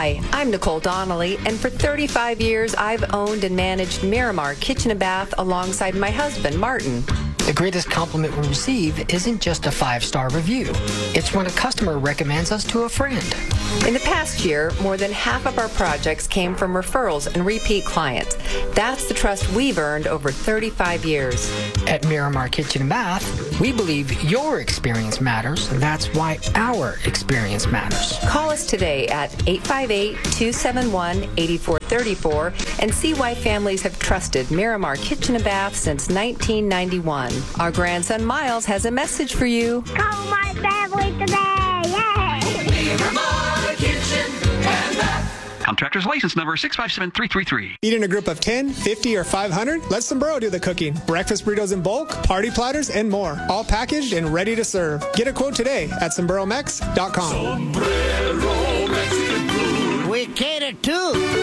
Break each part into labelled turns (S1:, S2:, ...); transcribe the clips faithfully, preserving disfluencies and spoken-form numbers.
S1: Hi, I'm Nicole Donnelly, and for thirty-five years, I've owned and managed Miramar Kitchen and Bath alongside my husband, Martin.
S2: The greatest compliment we receive isn't just a five-star review. It's when a customer recommends us to a friend.
S1: In the past year, more than half of our projects came from referrals and repeat clients. That's the trust we've earned over thirty-five years.
S2: At Miramar Kitchen and Bath, we believe your experience matters. That's why our experience matters.
S1: Call us today at eight five eight, two seven one, eight four three four and see why families have trusted Miramar Kitchen and Bath since nineteen ninety-one. Our grandson Miles has a message for you.
S3: Call my family today! Yay!
S4: Miramar Kitchen and Bath. Contractor's license number six five seven three three three.
S5: Eat in a group of ten, fifty, or five hundred? Let Sombrero do the cooking. Breakfast burritos in bulk, party platters, and more. All packaged and ready to serve. Get a quote today at sombrero mex dot com.
S6: Sombrero Mexican food.
S7: We cater too.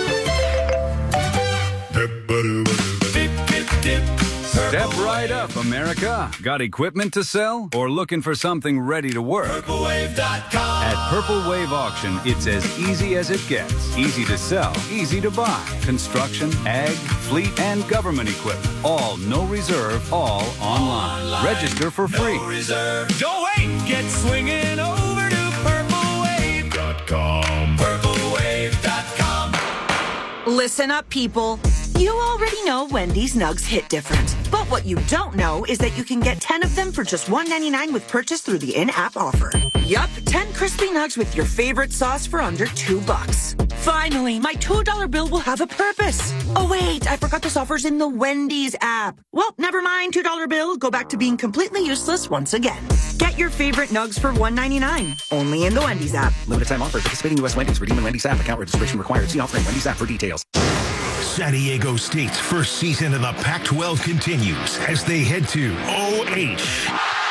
S8: Step right up, America. Got equipment to sell or looking for something ready to work?
S6: Purple Wave dot com.
S8: At Purple Wave Auction, it's as easy as it gets. Easy to sell, easy to buy. Construction, ag, fleet, and government equipment. All no reserve, all online. online. Register for free.
S6: No reserve. Don't wait. Get swinging over to purple wave dot com. purple wave dot com.
S9: Listen up, people. You already know Wendy's nugs hit different. But what you don't know is that you can get ten of them for just one ninety-nine with purchase through the in-app offer. Yup, ten crispy nugs with your favorite sauce for under two bucks. Finally, my two dollar bill will have a purpose. Oh wait, I forgot this offer's in the Wendy's app. Well, never mind, two dollar bill. Go back to being completely useless once again. Get your favorite nugs for one ninety-nine. Only in the Wendy's app.
S10: Limited time offer. Participating U S Wendy's. Redeem in Wendy's app. Account registration required. See offer in Wendy's app for details.
S11: San Diego State's first season of the Pac twelve continues as they head to O H.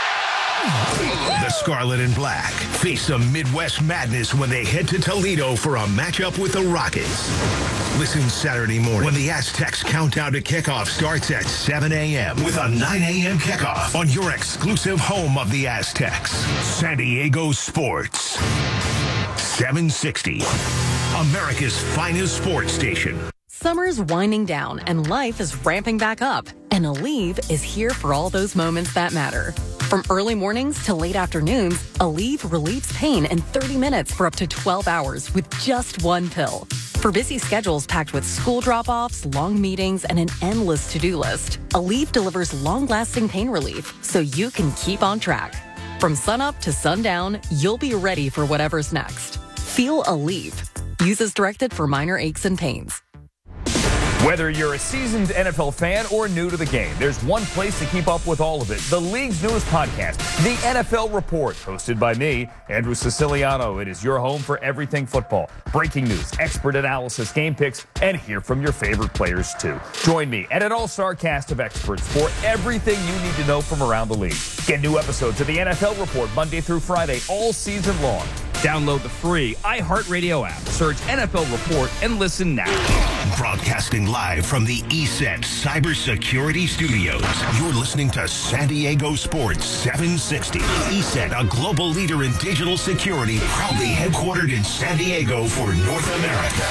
S11: The Scarlet and Black face some Midwest madness when they head to Toledo for a matchup with the Rockets. Listen Saturday morning when the Aztecs countdown to kickoff starts at seven a.m. with a nine a.m. kickoff on your exclusive home of the Aztecs. San Diego Sports. seven sixty. America's finest sports station.
S12: Summer's winding down and life is ramping back up. And Aleve is here for all those moments that matter. From early mornings to late afternoons, Aleve relieves pain in thirty minutes for up to twelve hours with just one pill. For busy schedules packed with school drop-offs, long meetings, and an endless to-do list, Aleve delivers long-lasting pain relief so you can keep on track. From sunup to sundown, you'll be ready for whatever's next. Feel Aleve. Use as directed for minor aches and pains.
S13: Whether you're a seasoned N F L fan or new to the game, there's one place to keep up with all of it. The league's newest podcast, The N F L Report, hosted by me, Andrew Siciliano. It is your home for everything football. Breaking news, expert analysis, game picks, and hear from your favorite players, too. Join me and an all-star cast of experts for everything you need to know from around the league. Get new episodes of The N F L Report Monday through Friday all season long. Download the free iHeartRadio app. Search N F L Report and listen now.
S11: Broadcasting live from the E S E T Cybersecurity Studios. You're listening to San Diego Sports seven sixty. E S E T, a global leader in digital security, proudly headquartered in San Diego for North America.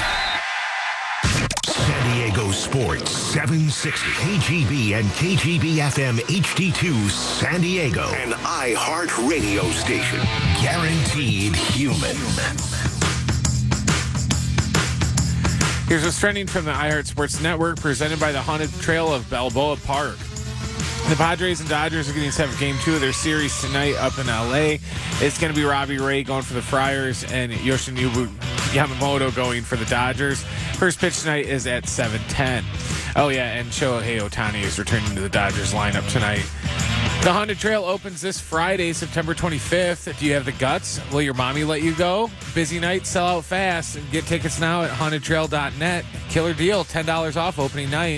S11: San Diego Sports seven sixty. K G B and K G B F M H D two San Diego. An iHeart radio station. Guaranteed human.
S14: Here's what's trending from the iHeart Sports Network, presented by the Haunted Trail of Balboa Park. The Padres and Dodgers are getting set for game two of their series tonight up in L A. It's going to be Robbie Ray going for the Friars and Yoshinobu Yamamoto going for the Dodgers. First pitch tonight is at seven ten. Oh, yeah, and Shohei Ohtani is returning to the Dodgers lineup tonight. The Haunted Trail opens this Friday, September twenty-fifth. Do you have the guts? Will your mommy let you go? Busy night, sell out fast. Get tickets now at haunted trail dot net. Killer deal, ten dollars off opening night.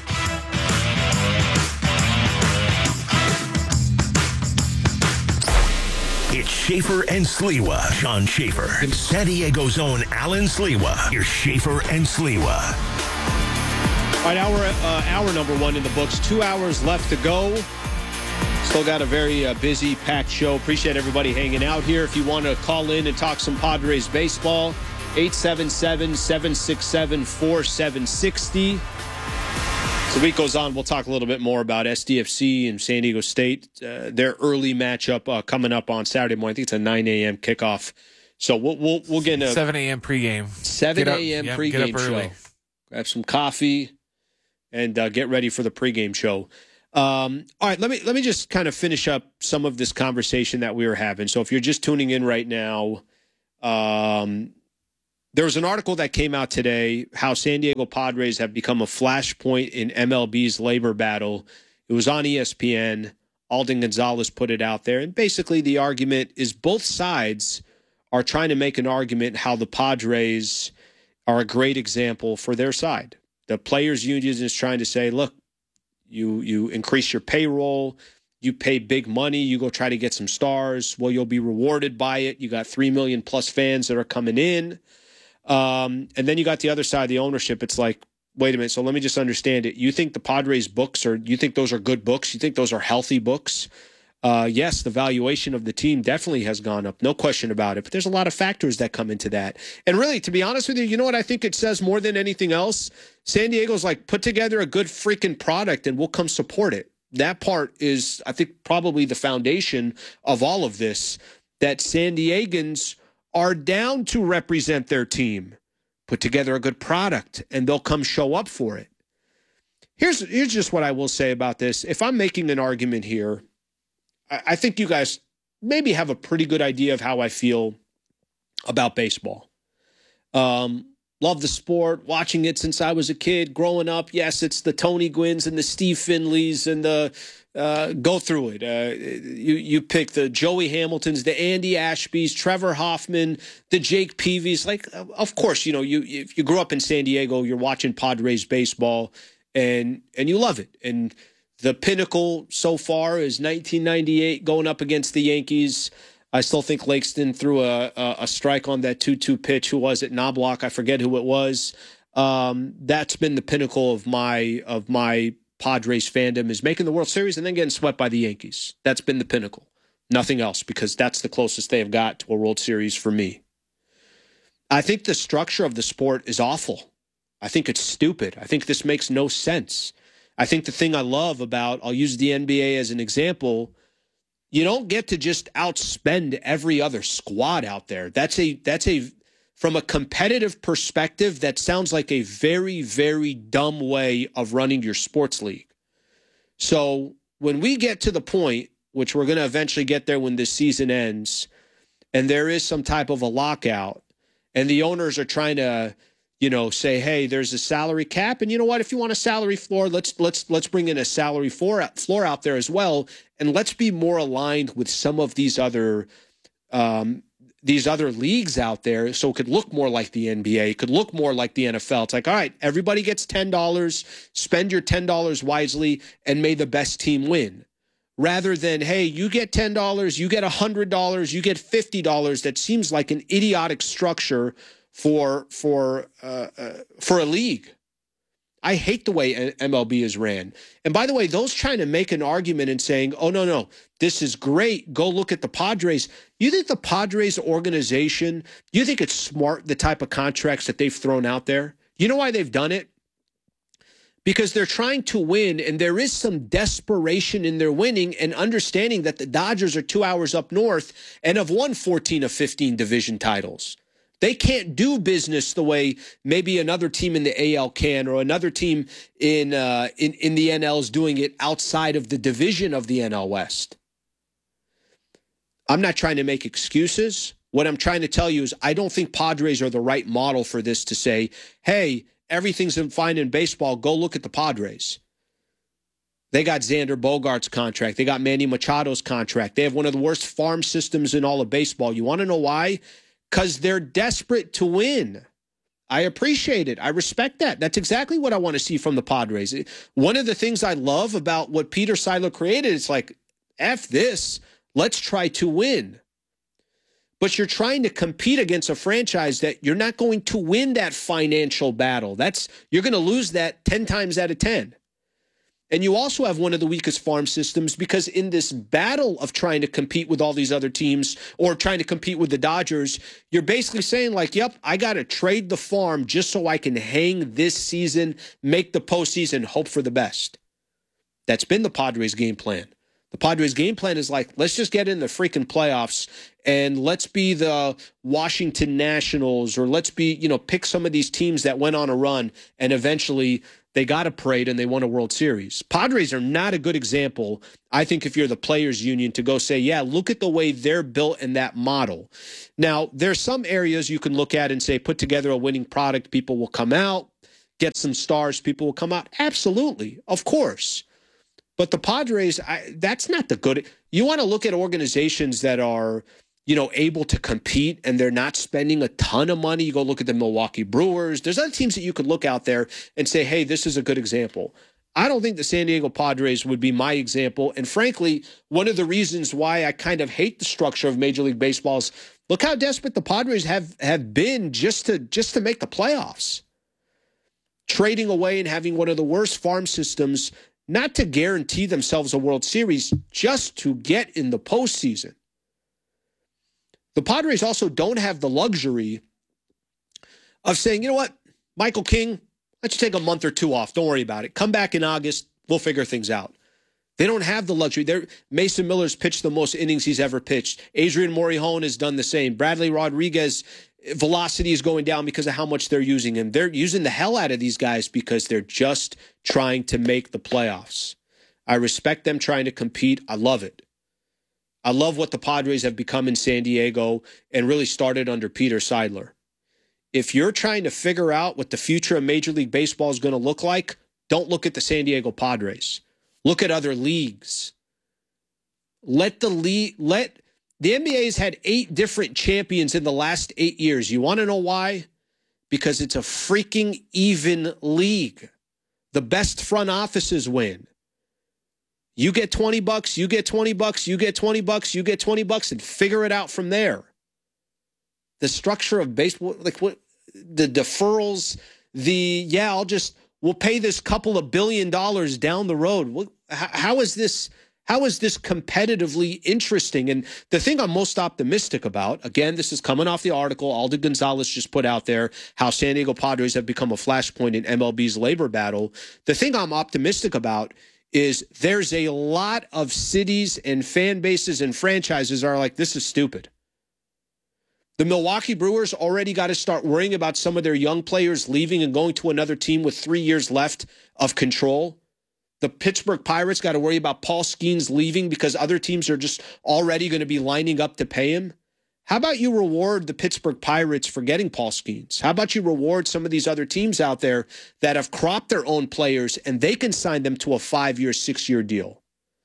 S11: It's Schaefer and Sliwa. John Schaefer and San Diego's own Alan Sliwa. Here's Schaefer and Sliwa.
S15: All right, hour, uh, hour number one in the books. Two hours left to go. Still got a very uh, busy, packed show. Appreciate everybody hanging out here. If you want to call in and talk some Padres baseball, eight seven seven, seven six seven, four seven six zero. As the week goes on, we'll talk a little bit more about S D F C and San Diego State. Uh, their early matchup uh, coming up on Saturday morning. I think it's a nine a.m. kickoff. So we'll we'll, we'll get into
S14: seven a.m. pregame.
S15: seven a.m.
S14: Yep,
S15: pregame show. Grab some coffee and uh, get ready for the pregame show. Um, all right, let me let me just kind of finish up some of this conversation that we were having. So if you're just tuning in right now, um, there was an article that came out today how San Diego Padres have become a flashpoint in M L B's labor battle. It was on E S P N. Alden Gonzalez put it out there. And basically the argument is both sides are trying to make an argument how the Padres are a great example for their side. The players' union is trying to say, look, you you increase your payroll, you pay big money, you go try to get some stars. Well, you'll be rewarded by it. You got three million plus fans that are coming in. Um, and then you got the other side, the ownership. It's like, wait a minute. So let me just understand it. You think the Padres books are, you think those are good books? You think those are healthy books? Uh, yes, the valuation of the team definitely has gone up. No question about it. But there's a lot of factors that come into that. And really, to be honest with you, you know what I think it says more than anything else? San Diego's like, put together a good freaking product and we'll come support it. That part is, I think, probably the foundation of all of this, that San Diegans are down to represent their team. Put together a good product and they'll come show up for it. Here's, here's just what I will say about this. If I'm making an argument here, I think you guys maybe have a pretty good idea of how I feel about baseball. Um, love the sport, watching it since I was a kid, growing up. Yes, it's the Tony Gwynns and the Steve Finleys and the uh, go through it. Uh, you you pick the Joey Hamiltons, the Andy Ashbys, Trevor Hoffman, the Jake Peavies. Like, of course, you know, you if you grew up in San Diego, you're watching Padres baseball and and you love it. And the pinnacle so far is nineteen ninety-eight going up against the Yankees. I still think Langston threw a, a, a strike on that two two pitch. Who was it? Knobloch. I forget who it was. Um, that's been the pinnacle of my of my Padres fandom, is making the World Series and then getting swept by the Yankees. That's been the pinnacle. Nothing else, because that's the closest they have got to a World Series for me. I think the structure of the sport is awful. I think it's stupid. I think this makes no sense. I think the thing I love about, I'll use the N B A as an example, you don't get to just outspend every other squad out there. That's a, that's a, from a competitive perspective, that sounds like a very, very dumb way of running your sports league. So when we get to the point, which we're going to eventually get there when this season ends, and there is some type of a lockout, and the owners are trying to, you know, say, hey, there's a salary cap, and you know what? If you want a salary floor, let's let's let's bring in a salary floor floor out there as well, and let's be more aligned with some of these other um, these other leagues out there, so it could look more like the N B A, it could look more like the N F L. It's like, all right, everybody gets ten dollars, spend your ten dollars wisely, and may the best team win. Rather than, hey, you get ten dollars, you get one hundred dollars, you get fifty dollars. That seems like an idiotic structure for for uh, uh, for a league. I hate the way M L B is ran. And by the way, those trying to make an argument and saying, oh, no, no, this is great, go look at the Padres. You think the Padres organization, you think it's smart, the type of contracts that they've thrown out there? You know why they've done it? Because they're trying to win, and there is some desperation in their winning and understanding that the Dodgers are two hours up north and have won fourteen of fifteen division titles. They can't do business the way maybe another team in the A L can, or another team in uh, in, in the N L is doing it outside of the division of the N L West. I'm not trying to make excuses. What I'm trying to tell you is I don't think Padres are the right model for this, to say, hey, everything's fine in baseball, go look at the Padres. They got Xander Bogaerts' contract. They got Manny Machado's contract. They have one of the worst farm systems in all of baseball. You want to know why? Because they're desperate to win. I appreciate it. I respect that. That's exactly what I want to see from the Padres. One of the things I love about what Peter Seidler created, it's like, F this, let's try to win. But you're trying to compete against a franchise that you're not going to win that financial battle. That's, you're going to lose that ten times out of ten. And you also have one of the weakest farm systems because in this battle of trying to compete with all these other teams or trying to compete with the Dodgers, you're basically saying like, yep, I got to trade the farm just so I can hang this season, make the postseason, hope for the best. That's been the Padres' game plan. The Padres' game plan is like, let's just get in the freaking playoffs and let's be the Washington Nationals or let's be, you know, pick some of these teams that went on a run and eventually they got a parade and they won a World Series. Padres are not a good example, I think, if you're the players' union to go say, yeah, look at the way they're built in that model. Now, there's some areas you can look at and say, put together a winning product, people will come out, get some stars, people will come out. Absolutely, of course. But the Padres, I, that's not the good. You want to look at organizations that are, you know, able to compete and they're not spending a ton of money. You go look at the Milwaukee Brewers. There's other teams that you could look out there and say, hey, this is a good example. I don't think the San Diego Padres would be my example. And frankly, one of the reasons why I kind of hate the structure of Major League Baseball is look how desperate the Padres have, have been just to just to make the playoffs. Trading away and having one of the worst farm systems, not to guarantee themselves a World Series, just to get in the postseason. The Padres also don't have the luxury of saying, you know what, Michael King, let's take a month or two off. Don't worry about it. Come back in August. We'll figure things out. They don't have the luxury. They're, Mason Miller's pitched the most innings he's ever pitched. Adrian Morejon has done the same. Bradley Rodriguez, velocity is going down because of how much they're using him. They're using the hell out of these guys because they're just trying to make the playoffs. I respect them trying to compete. I love it. I love what the Padres have become in San Diego and really started under Peter Seidler. If you're trying to figure out what the future of Major League Baseball is going to look like, don't look at the San Diego Padres. Look at other leagues. Let the league, let the N B A's had eight different champions in the last eight years. You want to know why? Because it's a freaking even league. The best front offices win. You get twenty bucks, you get twenty bucks, you get twenty bucks, you get twenty bucks, and figure it out from there. The structure of baseball, like what the deferrals, the, yeah, I'll just, we'll pay this couple of billion dollars down the road. What, how, how is this, how is this competitively interesting? And the thing I'm most optimistic about, again, this is coming off the article Aldo Gonzalez just put out there, how San Diego Padres have become a flashpoint in M L B's labor battle. The thing I'm optimistic about is there's a lot of cities and fan bases and franchises are like, this is stupid. The Milwaukee Brewers already got to start worrying about some of their young players leaving and going to another team with three years left of control. The Pittsburgh Pirates got to worry about Paul Skeens leaving because other teams are just already going to be lining up to pay him. How about you reward the Pittsburgh Pirates for getting Paul Skeens? How about you reward some of these other teams out there that have cropped their own players and they can sign them to a five-year, six-year deal?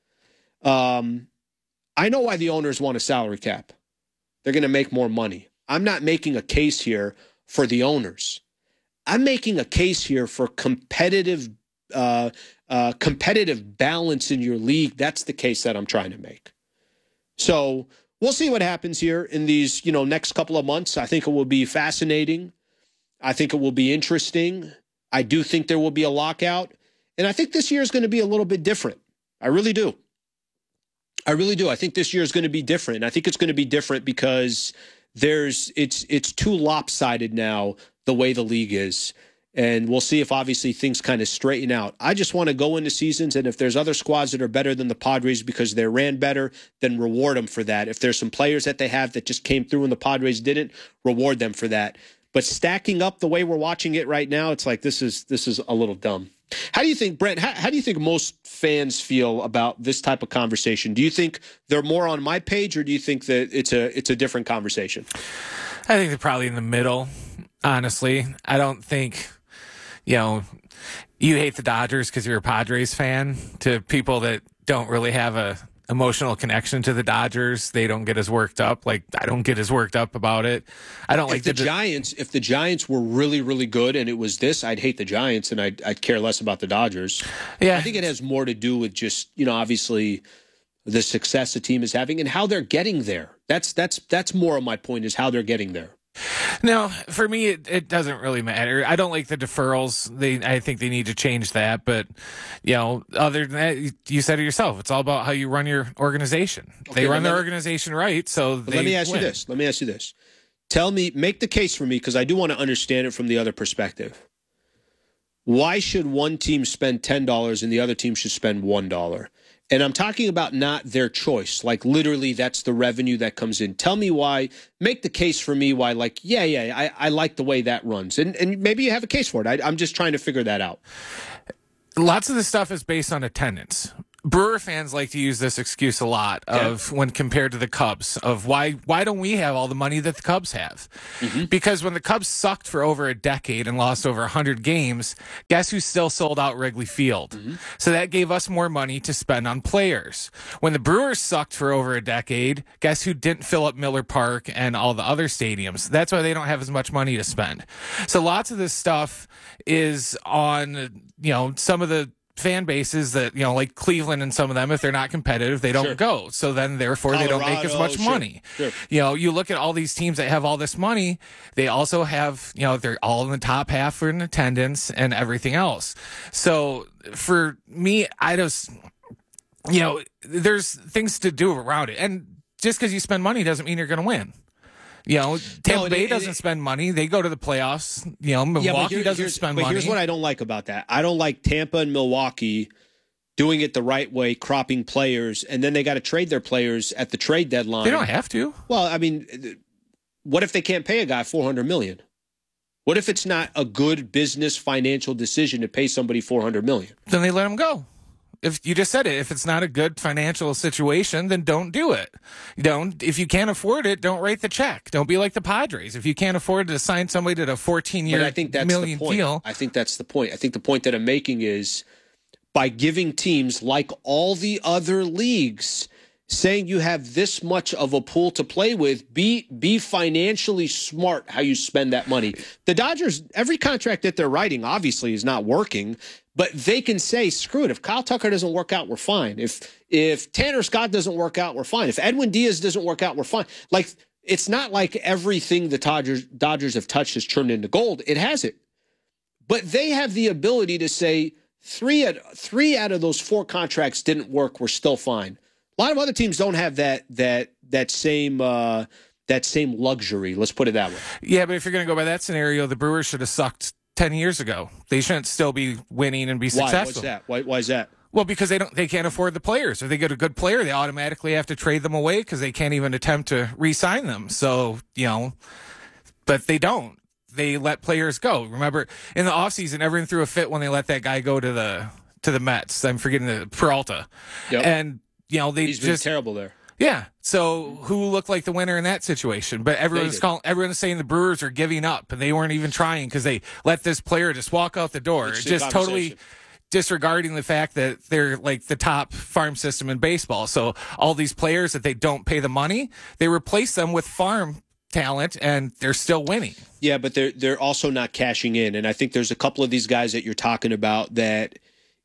S15: Um, I know why the owners want a salary cap. They're going to make more money. I'm not making a case here for the owners. I'm making a case here for competitive, uh, uh, competitive balance in your league. That's the case that I'm trying to make. So we'll see what happens here in these, you know, next couple of months. I think it will be fascinating. I think it will be interesting. I do think there will be a lockout. And I think this year is going to be a little bit different. I really do. I really do. I think this year is going to be different. I think it's going to be different because there's it's it's too lopsided now the way the league is. And we'll see if obviously things kind of straighten out. I just want to go into seasons, and if there's other squads that are better than the Padres because they ran better, then reward them for that. If there's some players that they have that just came through and the Padres didn't, reward them for that. But stacking up the way we're watching it right now, it's like this is this is a little dumb. How do you think, Brent, how, how do you think most fans feel about this type of conversation? Do you think they're more on my page, or do you think that it's a it's a different conversation?
S14: I think they're probably in the middle, honestly. I don't think, you know, you hate the Dodgers because you're a Padres fan. To people that don't really have a emotional connection to the Dodgers, they don't get as worked up. Like, I don't get as worked up about it. I don't like
S15: if the, the Giants. If the Giants were really, really good and it was this, I'd hate the Giants and I'd, I'd care less about the Dodgers.
S14: Yeah,
S15: I think it has more to do with just, you know, obviously the success the team is having and how they're getting there. That's that's that's more of my point, is how they're getting there.
S14: No, for me, it, it doesn't really matter. I don't like the deferrals. They, I think they need to change that. But, you know, other than that, you, you said it yourself. It's all about how you run your organization.
S15: Okay,
S14: they run their
S15: me,
S14: organization right, so
S15: but
S14: they
S15: let me ask
S14: win.
S15: you this. Let me ask you this. Tell me, make the case for me, because I do want to understand it from the other perspective. Why should one team spend ten dollars and the other team should spend one dollar? And I'm talking about not their choice. Like, literally, that's the revenue that comes in. Tell me why. Make the case for me why, like, yeah, yeah, I, I like the way that runs. And and maybe you have a case for it. I, I'm just trying to figure that out.
S14: Lots of this stuff is based on attendance. Brewer fans like to use this excuse a lot of okay. when compared to the Cubs of why why don't we have all the money that the Cubs have? Mm-hmm. Because when the Cubs sucked for over a decade and lost over one hundred games, guess who still sold out Wrigley Field? Mm-hmm. So that gave us more money to spend on players. When the Brewers sucked for over a decade, guess who didn't fill up Miller Park and all the other stadiums? That's why they don't have as much money to spend. So lots of this stuff is on, you know, some of the fan bases that, you know, like Cleveland and some of them, if they're not competitive, they don't sure. go. So then, therefore, Colorado, they don't make as much sure. money. Sure. You know, you look at all these teams that have all this money, they also have, you know, they're all in the top half for an attendance and everything else. So for me, I just, you know, there's things to do around it. And just because you spend money doesn't mean you're going to win. You know, Tampa no, Bay it, doesn't it, spend money. They go to the playoffs. You know, Milwaukee yeah, doesn't spend
S15: but
S14: money.
S15: But here's what I don't like about that. I don't like Tampa and Milwaukee doing it the right way, cropping players, and then they got to trade their players at the trade deadline.
S14: They don't have to.
S15: Well, I mean, what if they can't pay a guy four hundred million dollars? What if it's not a good business financial decision to pay somebody four hundred million dollars?
S14: Then they let him go. If you just said it, if it's not a good financial situation, then don't do it. You don't. If you can't afford it, don't write the check. Don't be like the Padres. If you can't afford to sign somebody to a fourteen-year
S15: I think that's
S14: million
S15: the point.
S14: deal,
S15: I think that's the point. I think the point that I'm making is by giving teams like all the other leagues saying you have this much of a pool to play with, be be financially smart how you spend that money. The Dodgers, every contract that they're writing obviously is not working. But they can say, screw it. If Kyle Tucker doesn't work out, we're fine. If if Tanner Scott doesn't work out, we're fine. If Edwin Diaz doesn't work out, we're fine. Like, it's not like everything the Dodgers, Dodgers have touched has turned into gold. It hasn't. But they have the ability to say three out, three out of those four contracts didn't work. We're still fine. A lot of other teams don't have that that that same uh, that same luxury. Let's put it that way.
S14: Yeah, but if you're going to go by that scenario, the Brewers should have sucked ten years ago. They shouldn't still be winning and be
S15: Why?
S14: successful.
S15: What's that? Why, why is that?
S14: Well, because they don't, they can't afford the players. If they get a good player, they automatically have to trade them away because they can't even attempt to re-sign them. So, you know, but they don't. They let players go. Remember, in the offseason, everyone threw a fit when they let that guy go to the to the Mets. I'm forgetting the Peralta.
S15: Yep.
S14: And, you know, they
S15: He's
S14: just
S15: been terrible there.
S14: Yeah. So who looked like the winner in that situation? But everyone's calling, everyone's saying the Brewers are giving up, and they weren't even trying because they let this player just walk out the door. It's just totally disregarding the fact that they're like the top farm system in baseball. So all these players that they don't pay the money, they replace them with farm talent, and they're still winning.
S15: Yeah, but they're they're also not cashing in. And I think there's a couple of these guys that you're talking about that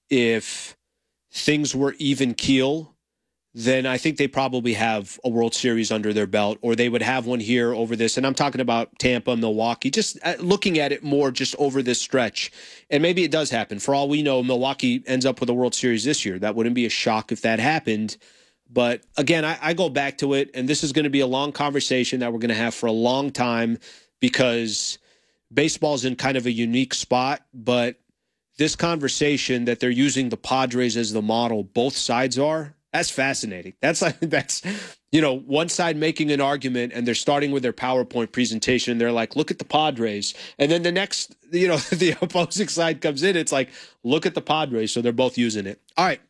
S15: if things were even keel, then I think they probably have a World Series under their belt, or they would have one here over this. And I'm talking about Tampa, Milwaukee, just looking at it more just over this stretch. And maybe it does happen. For all we know, Milwaukee ends up with a World Series this year. That wouldn't be a shock if that happened. But again, I, I go back to it, and this is going to be a long conversation that we're going to have for a long time because baseball's in kind of a unique spot. But this conversation that they're using the Padres as the model, both sides are, that's fascinating. That's like, that's, you know, one side making an argument and they're starting with their PowerPoint presentation. And they're like, look at the Padres. And then the next, you know, the opposing side comes in. It's like, look at the Padres. So they're both using it. All right.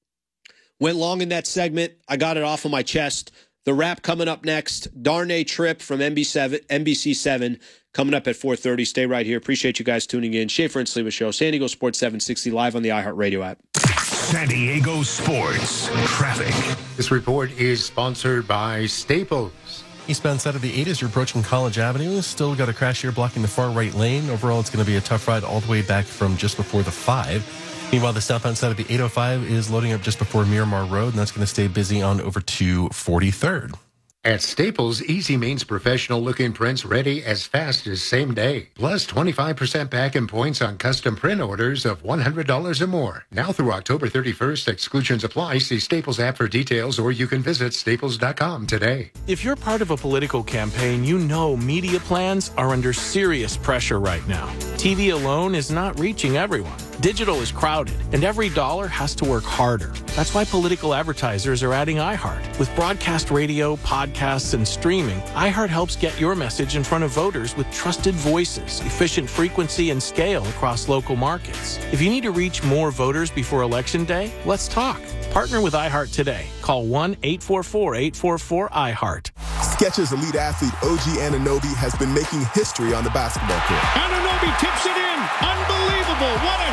S15: Went long in that segment. I got it off of my chest. The wrap coming up next. Darnay Trip from N B C seven coming up at four thirty. Stay right here. Appreciate you guys tuning in. Schaefer and Sleva Show. San Diego Sports seven sixty live on the iHeartRadio app.
S11: San Diego Sports Traffic.
S7: This report is sponsored by Staples.
S16: Eastbound side of the eight as you're approaching College Avenue. Still got a crash here blocking the far right lane. Overall, it's going to be a tough ride all the way back from just before the five. Meanwhile, the southbound side of the eight oh five is loading up just before Miramar Road, and that's going to stay busy on over to forty-third.
S7: At Staples, easy means professional-looking prints ready as fast as same day. Plus twenty-five percent back in points on custom print orders of one hundred dollars or more. Now through October thirty-first, exclusions apply. See Staples app for details, or you can visit staples dot com today.
S17: If you're part of a political campaign, you know media plans are under serious pressure right now. T V alone is not reaching everyone. Digital is crowded, and every dollar has to work harder. That's why political advertisers are adding iHeart. With broadcast radio, podcasts, and streaming, iHeart helps get your message in front of voters with trusted voices, efficient frequency, and scale across local markets. If you need to reach more voters before Election Day, let's talk. Partner with iHeart today. Call one eight four four, eight four four, I heart.
S18: Skechers elite athlete O G Anunoby has been making history on the basketball court.
S6: Anunoby tips it in. Unbelievable. What a